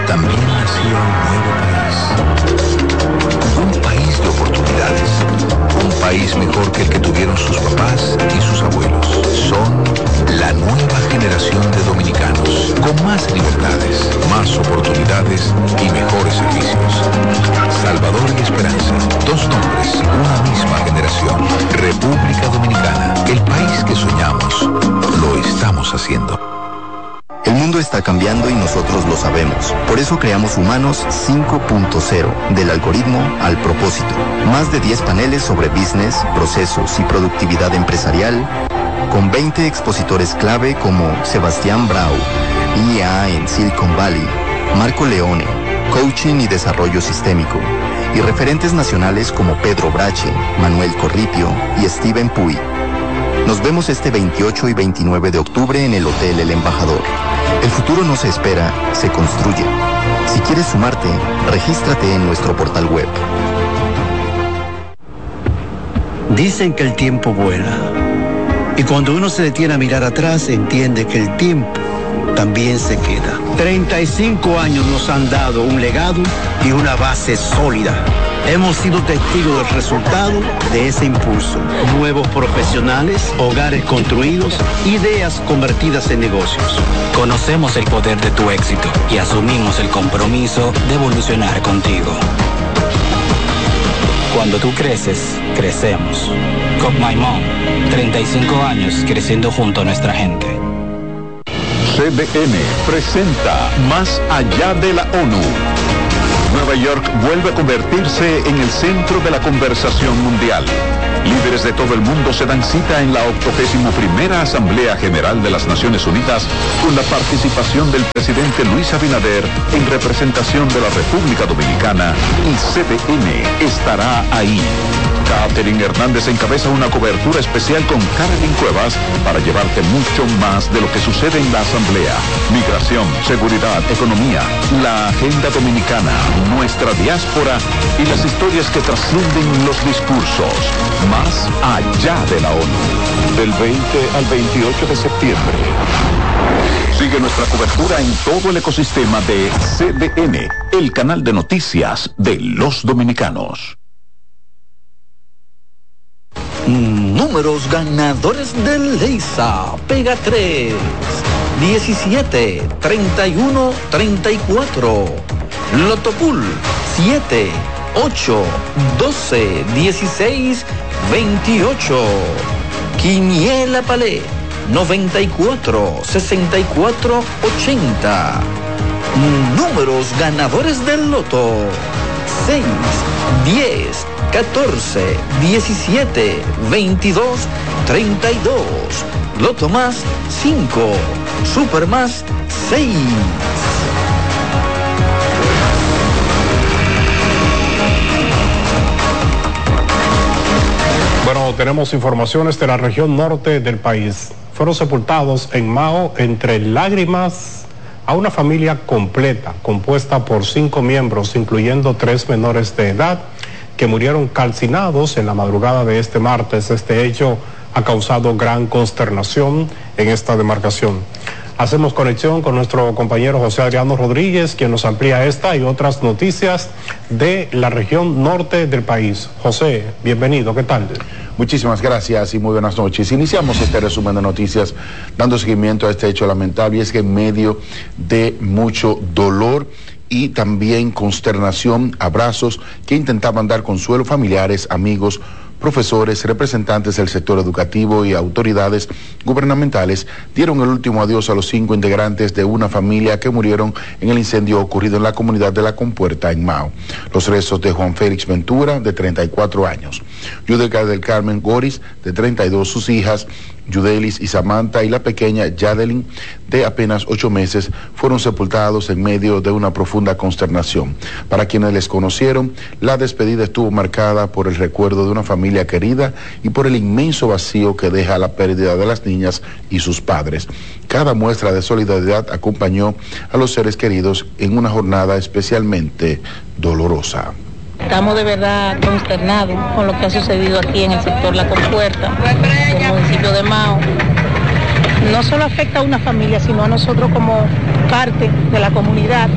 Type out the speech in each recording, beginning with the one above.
también nació un país de oportunidades, un país mejor que el que tuvieron sus papás y sus abuelos. Son la nueva generación de dominicanos, con más libertades, más oportunidades y mejores servicios. Salvador y Esperanza, dos nombres, una misma generación. República Dominicana, el país que soñamos, lo estamos haciendo. El mundo está cambiando y nosotros lo sabemos. Por eso creamos Humanos 5.0, del algoritmo al propósito. Más de 10 paneles sobre business, procesos y productividad empresarial, con 20 expositores clave como Sebastián Brau, IA en Silicon Valley, Marco Leone, Coaching y Desarrollo Sistémico, y referentes nacionales como Pedro Brache, Manuel Corripio y Steven Puy. Nos vemos este 28 y 29 de octubre en el Hotel El Embajador. El futuro no se espera, se construye. Si quieres sumarte, regístrate en nuestro portal web. Dicen que el tiempo vuela. Y cuando uno se detiene a mirar atrás, entiende que el tiempo también se queda. 35 años nos han dado un legado y una base sólida. Hemos sido testigos del resultado de ese impulso. Nuevos profesionales, hogares construidos, ideas convertidas en negocios. Conocemos el poder de tu éxito y asumimos el compromiso de evolucionar contigo. Cuando tú creces, crecemos. Cop My Mom, 35 años creciendo junto a nuestra gente. CDN presenta Más allá de la ONU. Nueva York vuelve a convertirse en el centro de la conversación mundial. Líderes de todo el mundo se dan cita en la 81ª Asamblea General de las Naciones Unidas con la participación del presidente Luis Abinader en representación de la República Dominicana, y CDN estará ahí. Catherine Hernández encabeza una cobertura especial con Carolyn Cuevas para llevarte mucho más de lo que sucede en la Asamblea. Migración, seguridad, economía, la agenda dominicana, nuestra diáspora y las historias que trascienden los discursos. Más allá de la ONU. Del 20 al 28 de septiembre. Sigue nuestra cobertura en todo el ecosistema de CDN, el canal de noticias de los dominicanos. Números ganadores de Leisa. Pega 3, 17, 31, 34. Lotopool 7, 8, 12, 16, 28. Quiniela Palé 94, 64, 80. Números ganadores del Loto: 6, 10, 14, 17, 22, 32. Loto más 5, Super más 6. Bueno, tenemos informaciones de la región norte del país. Fueron sepultados en Mao entre lágrimas a una familia completa, compuesta por 5 miembros, incluyendo 3 menores de edad, que murieron calcinados en la madrugada de este martes. Este hecho ha causado gran consternación en esta demarcación. Hacemos conexión con nuestro compañero José Adriano Rodríguez, quien nos amplía esta y otras noticias de la región norte del país. José, bienvenido, ¿qué tal? Muchísimas gracias y muy buenas noches. Iniciamos este resumen de noticias dando seguimiento a este hecho lamentable, y es que en medio de mucho dolor y también consternación, abrazos que intentaban dar consuelo, familiares, amigos, profesores, representantes del sector educativo y autoridades gubernamentales dieron el último adiós a los 5 integrantes de una familia que murieron en el incendio ocurrido en la comunidad de La Compuerta, en Mao. Los restos de Juan Félix Ventura, de 34 años, Yudelka del Carmen Goris, de 32, sus hijas Yudelis y Samantha y la pequeña Yadelin, de apenas 8 meses, fueron sepultados en medio de una profunda consternación. Para quienes les conocieron, la despedida estuvo marcada por el recuerdo de una familia querida y por el inmenso vacío que deja la pérdida de las niñas y sus padres. Cada muestra de solidaridad acompañó a los seres queridos en una jornada especialmente dolorosa. Estamos de verdad consternados con lo que ha sucedido aquí en el sector La Compuerta, del municipio de Mao. No solo afecta a una familia, sino a nosotros como parte de la comunidad,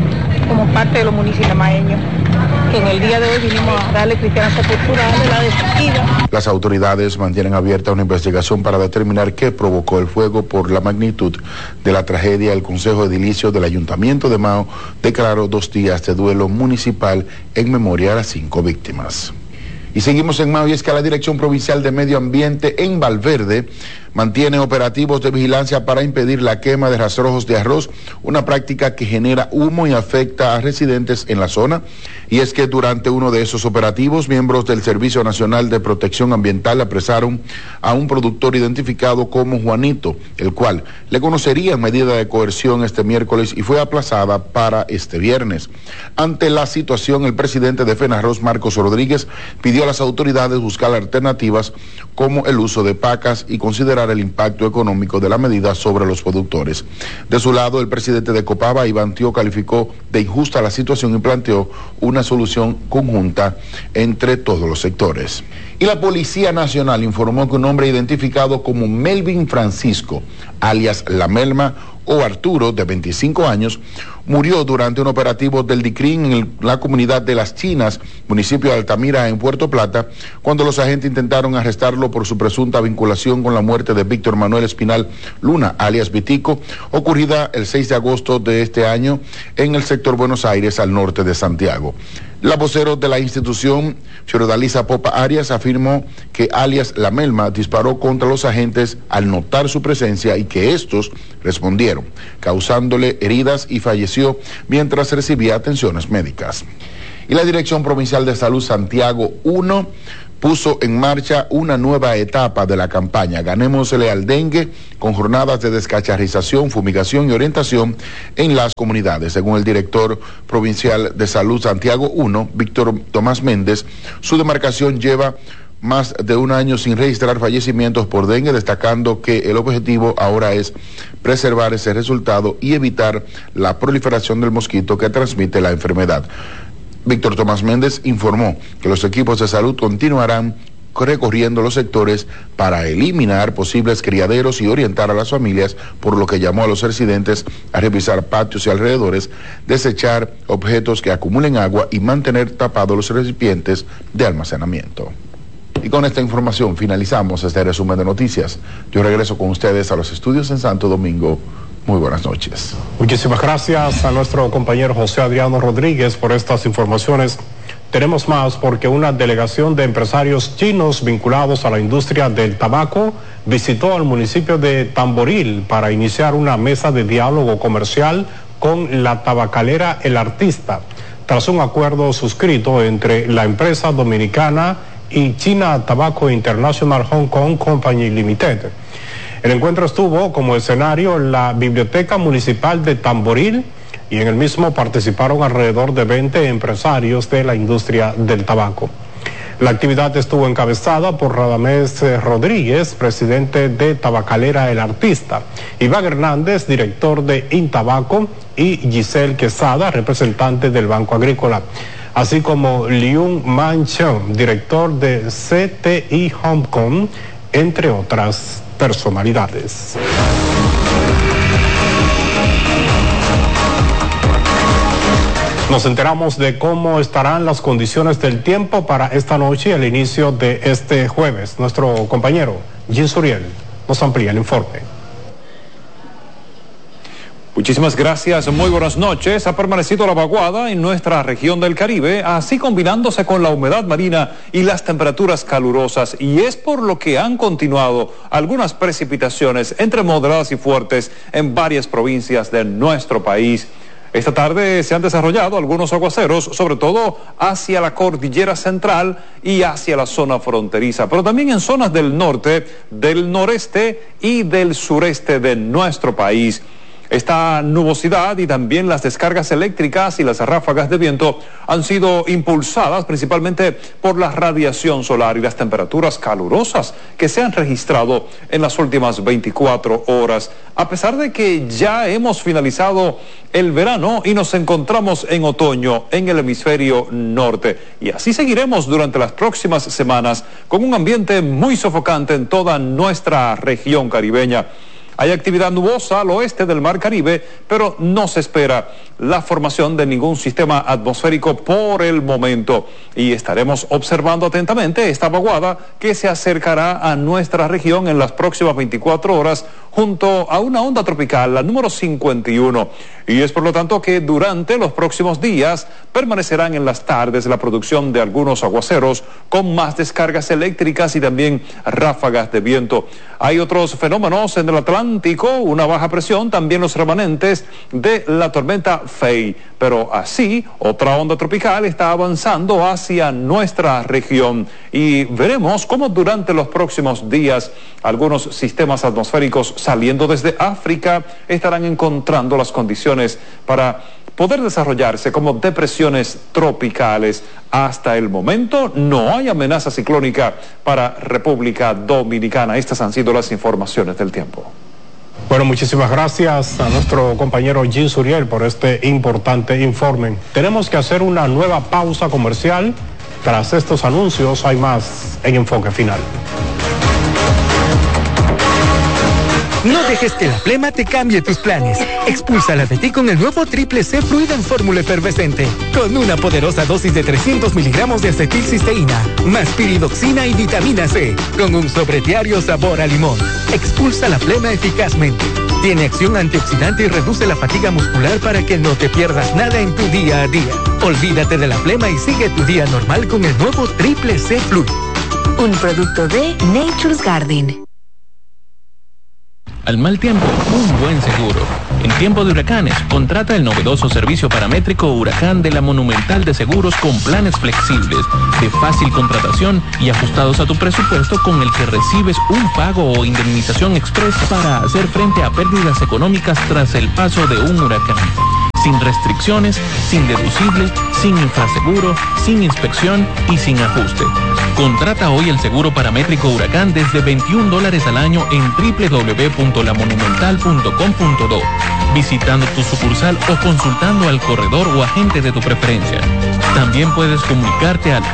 como parte de los municipios maeños, que en el día de hoy vinimos a darle cristiana sepultura de la destructiva. Las autoridades mantienen abierta una investigación para determinar qué provocó el fuego. Por la magnitud de la tragedia, el Consejo Edilicio del Ayuntamiento de Mao declaró 2 días de duelo municipal en memoria a las 5 víctimas. Y seguimos en Mao, y es que la Dirección Provincial de Medio Ambiente en Valverde mantiene operativos de vigilancia para impedir la quema de rastrojos de arroz, una práctica que genera humo y afecta a residentes en la zona. Y es que durante uno de esos operativos, miembros del Servicio Nacional de Protección Ambiental apresaron a un productor identificado como Juanito, el cual le conocería en medida de coerción este miércoles y fue aplazada para este viernes. Ante la situación, el presidente de FENARROZ, Marcos Rodríguez, pidió a las autoridades buscar alternativas como el uso de pacas y considerar el impacto económico de la medida sobre los productores. De su lado, el presidente de Copaba, Iván Tío, calificó de injusta la situación y planteó una solución conjunta entre todos los sectores. Y la Policía Nacional informó que un hombre identificado como Melvin Francisco, alias La Melma, o Arturo, de 25 años, murió durante un operativo del DICRIN en la comunidad de Las Chinas, municipio de Altamira, en Puerto Plata, cuando los agentes intentaron arrestarlo por su presunta vinculación con la muerte de Víctor Manuel Espinal Luna, alias Vitico, ocurrida el 6 de agosto de este año en el sector Buenos Aires, al norte de Santiago. La vocero de la institución, Fiordalisa Popa Arias, afirmó que alias La Melma disparó contra los agentes al notar su presencia y que estos respondieron, causándole heridas, y falleció mientras recibía atenciones médicas. Y la Dirección Provincial de Salud Santiago 1 puso en marcha una nueva etapa de la campaña Ganémosle al Dengue, con jornadas de descacharrización, fumigación y orientación en las comunidades. Según el director provincial de Salud Santiago 1, Víctor Tomás Méndez, su demarcación lleva más de un año sin registrar fallecimientos por dengue, destacando que el objetivo ahora es preservar ese resultado y evitar la proliferación del mosquito que transmite la enfermedad. Víctor Tomás Méndez informó que los equipos de salud continuarán recorriendo los sectores para eliminar posibles criaderos y orientar a las familias, por lo que llamó a los residentes a revisar patios y alrededores, desechar objetos que acumulen agua y mantener tapados los recipientes de almacenamiento. Y con esta información finalizamos este resumen de noticias. Yo regreso con ustedes a los estudios en Santo Domingo. Muy buenas noches. Muchísimas gracias a nuestro compañero José Adriano Rodríguez por estas informaciones. Tenemos más, porque una delegación de empresarios chinos vinculados a la industria del tabaco visitó al municipio de Tamboril para iniciar una mesa de diálogo comercial con la tabacalera El Artista, tras un acuerdo suscrito entre la empresa dominicana y China Tobacco International Hong Kong Company Limited. El encuentro estuvo como escenario la Biblioteca Municipal de Tamboril, y en el mismo participaron alrededor de 20 empresarios de la industria del tabaco. La actividad estuvo encabezada por Radamés Rodríguez, presidente de Tabacalera El Artista, Iván Hernández, director de Intabaco, y Giselle Quesada, representante del Banco Agrícola, así como Liu Man-Cheng, director de CTI Hong Kong, entre otras personalidades. Nos enteramos de cómo estarán las condiciones del tiempo para esta noche y el inicio de este jueves. Nuestro compañero Jim Suriel nos amplía el informe. Muchísimas gracias, muy buenas noches. Ha permanecido la vaguada en nuestra región del Caribe, así combinándose con la humedad marina y las temperaturas calurosas, y es por lo que han continuado algunas precipitaciones entre moderadas y fuertes en varias provincias de nuestro país. Esta tarde se han desarrollado algunos aguaceros, sobre todo hacia la cordillera central y hacia la zona fronteriza, pero también en zonas del norte, del noreste y del sureste de nuestro país. Esta nubosidad y también las descargas eléctricas y las ráfagas de viento han sido impulsadas principalmente por la radiación solar y las temperaturas calurosas que se han registrado en las últimas 24 horas. A pesar de que ya hemos finalizado el verano y nos encontramos en otoño en el hemisferio norte, y así seguiremos durante las próximas semanas con un ambiente muy sofocante en toda nuestra región caribeña. Hay actividad nubosa al oeste del Mar Caribe, pero no se espera la formación de ningún sistema atmosférico por el momento. Y estaremos observando atentamente esta vaguada que se acercará a nuestra región en las próximas 24 horas junto a una onda tropical, la número 51. Y es por lo tanto que durante los próximos días permanecerán en las tardes la producción de algunos aguaceros con más descargas eléctricas y también ráfagas de viento. Hay otros fenómenos en el Atlántico, una baja presión, también los remanentes de la tormenta Fei. Pero así, otra onda tropical está avanzando hacia nuestra región y veremos cómo durante los próximos días algunos sistemas atmosféricos saliendo desde África estarán encontrando las condiciones para poder desarrollarse como depresiones tropicales. Hasta el momento no hay amenaza ciclónica para República Dominicana. Estas han sido las informaciones del tiempo. Bueno, muchísimas gracias a nuestro compañero Jim Suriel por este importante informe. Tenemos que hacer una nueva pausa comercial. Tras estos anuncios hay más en Enfoque Final. No dejes que la flema te cambie tus planes. Expúlsala de ti con el nuevo Triple C Fluida en fórmula efervescente. Con una poderosa dosis de 300 miligramos de acetilcisteína, más piridoxina y vitamina C. Con un sobrediario sabor a limón. Expulsa la flema eficazmente. Tiene acción antioxidante y reduce la fatiga muscular para que no te pierdas nada en tu día a día. Olvídate de la flema y sigue tu día normal con el nuevo Triple C Fluida. Un producto de Nature's Garden. Al mal tiempo, un buen seguro. En tiempo de huracanes, contrata el novedoso servicio paramétrico Huracán de la Monumental de Seguros con planes flexibles, de fácil contratación y ajustados a tu presupuesto, con el que recibes un pago o indemnización express para hacer frente a pérdidas económicas tras el paso de un huracán. Sin restricciones, sin deducible, sin infraseguro, sin inspección y sin ajuste. Contrata hoy el seguro paramétrico Huracán desde $21 al año en www.lamonumental.com.do, visitando tu sucursal o consultando al corredor o agente de tu preferencia. También puedes comunicarte al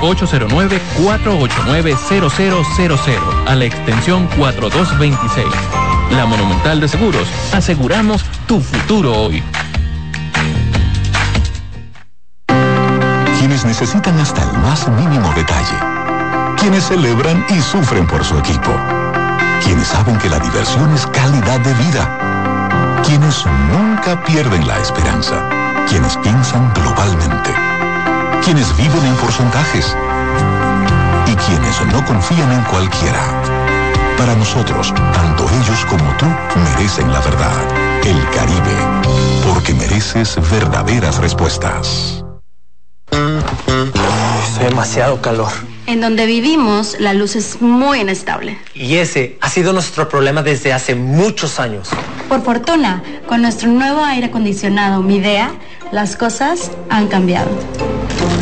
809-489-0000 a la extensión 4226. La Monumental de Seguros, aseguramos tu futuro hoy. Quienes necesitan hasta el más mínimo detalle. Quienes celebran y sufren por su equipo. Quienes saben que la diversión es calidad de vida. Quienes nunca pierden la esperanza. Quienes piensan globalmente. Quienes viven en porcentajes. Y quienes no confían en cualquiera. Para nosotros, tanto ellos como tú merecen la verdad. El Caribe. Porque mereces verdaderas respuestas. Hace demasiado calor. En donde vivimos, la luz es muy inestable. Y ese ha sido nuestro problema desde hace muchos años. Por fortuna, con nuestro nuevo aire acondicionado Midea, las cosas han cambiado.